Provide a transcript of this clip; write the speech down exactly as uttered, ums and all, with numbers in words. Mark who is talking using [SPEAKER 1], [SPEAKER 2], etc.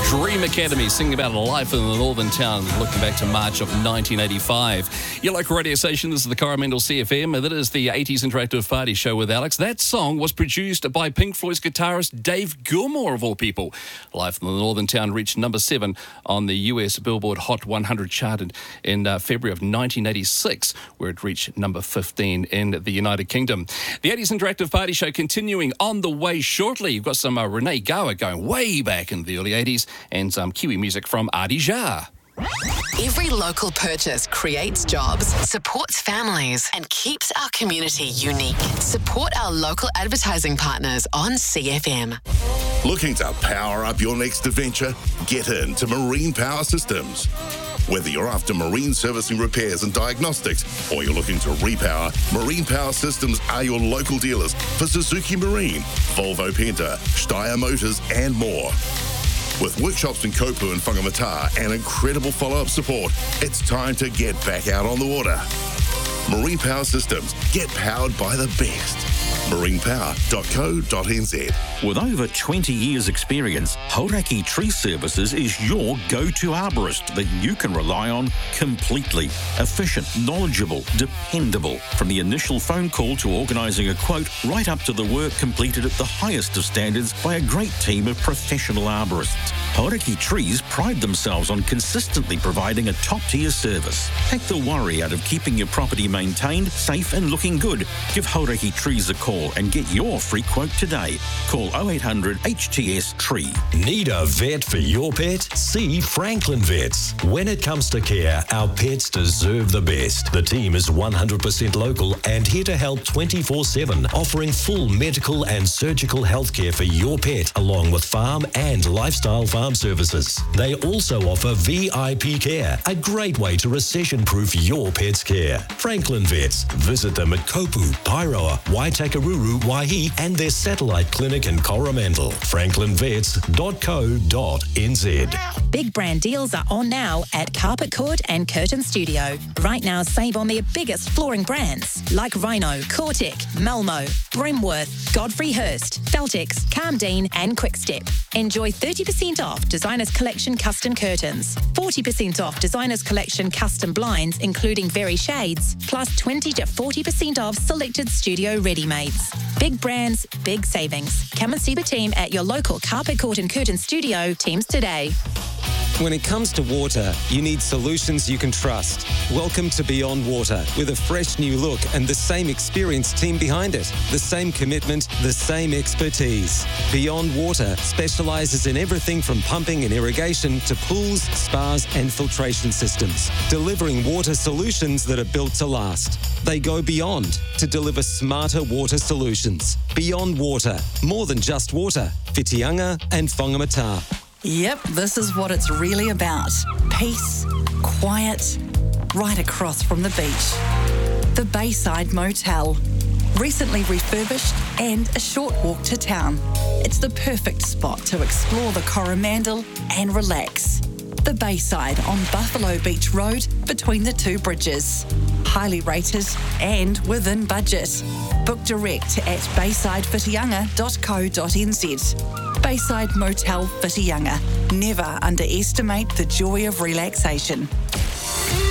[SPEAKER 1] Dream Academy singing about a life in the northern town, looking back to March of nineteen eighty-five. Your local radio station, this is the Coromandel C F M, and that is the eighties Interactive Party Show with Alex. That song was produced by Pink Floyd's guitarist Dave Gilmour, of all people. Life in the northern town reached number seven on the U S Billboard Hot one hundred chart in, in uh, February of nineteen eighty-six, where it reached number fifteen in the United Kingdom. The eighties Interactive Party Show continuing on the way shortly. You've got some uh, Renee Gower going way back in the early eighties, and some Kiwi music from Adi Jar.
[SPEAKER 2] Every local purchase creates jobs, supports families, and keeps our community unique. Support our local advertising partners on C F M.
[SPEAKER 3] Looking to power up your next adventure? Get into Marine Power Systems. Whether you're after marine servicing repairs and diagnostics, or you're looking to repower, Marine Power Systems are your local dealers for Suzuki Marine, Volvo Penta, Steyr Motors, and more. With workshops in Kopu and Whangamata and incredible follow-up support, it's time to get back out on the water. Marine Power Systems. Get powered by the best. marine power dot co dot n z.
[SPEAKER 4] With over twenty years experience, Hauraki Tree Services is your go-to arborist that you can rely on completely. Efficient, knowledgeable, dependable. From the initial phone call to organising a quote, right up to the work completed at the highest of standards by a great team of professional arborists. Hauraki Trees pride themselves on consistently providing a top-tier service. Take the worry out of keeping your property maintained, safe and looking good. Give Hauraki Trees a call and get your free quote today. Call oh eight hundred H T S Tree.
[SPEAKER 5] Need a vet for your pet? See Franklin Vets. When it comes to care, our pets deserve the best. The team is one hundred percent local and here to help twenty-four seven, offering full medical and surgical health care for your pet, along with farm and lifestyle farm services. They also offer V I P care, a great way to recession-proof your pet's care. Franklin Vets. Visit them at Kopu, Pairoa, Waitakaruru, Waihi, and their satellite clinic in Coromandel. franklin vets dot co dot n z.
[SPEAKER 6] Big brand deals are on now at Carpet Court and Curtain Studio. Right now, save on their biggest flooring brands like Rhino, Cortec, Melmo, Brimworth, Godfrey Hirst, Feltex, Calmdean, and Quickstep. Enjoy thirty percent off Designers Collection custom curtains, forty percent off Designers Collection custom blinds, including Very Shades, plus twenty to forty percent off selected studio ready-mades. Big brands, big savings. Come and see the team at your local Carpet Court and Curtain Studio teams today.
[SPEAKER 7] When it comes to water, you need solutions you can trust. Welcome to Beyond Water, with a fresh new look and the same experienced team behind it. The same commitment, the same expertise. Beyond Water specialises in everything from pumping and irrigation to pools, spas and filtration systems, delivering water solutions that are built to last. They go beyond to deliver smarter water solutions. Beyond Water, more than just water. Whitianga and Whangamata.
[SPEAKER 8] Yep, this is what it's really about. Peace, quiet, right across from the beach. The Bayside Motel. Recently refurbished and a short walk to town. It's the perfect spot to explore the Coromandel and relax. The Bayside on Buffalo Beach Road between the two bridges. Highly rated and within budget. Book direct at bayside whitianga dot co dot n z. Bayside Motel Whitianga. Never underestimate the joy of relaxation.